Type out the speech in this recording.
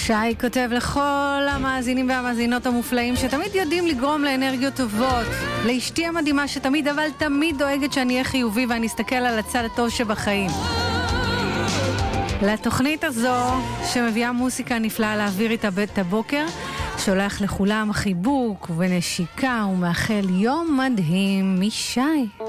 שי כותב לכל המאזינים והמאזינות המופלאים שתמיד יודעים לגרום לאנרגיות טובות, לאשתי המדהימה שתמיד אבל תמיד דואגת שאני אהיה חיובי ואני אסתכל על הצד הטוב שבחיים, לתוכנית הזו שמביאה מוסיקה נפלאה להעביר איתה בית הבוקר, שולח לכולם חיבוק ונשיקה ומאחל יום מדהים משי.